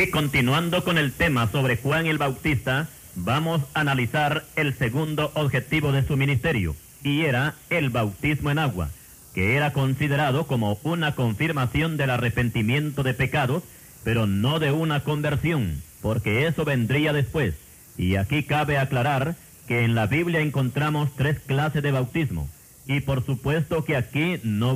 aquí, continuando con el tema sobre Juan el Bautista, vamos a analizar el segundo objetivo de su ministerio, y era el bautismo en agua, que era considerado como una confirmación del arrepentimiento de pecados, pero no de una conversión, porque eso vendría después. Y aquí cabe aclarar que en la Biblia encontramos 3 clases de bautismo, y por supuesto que aquí no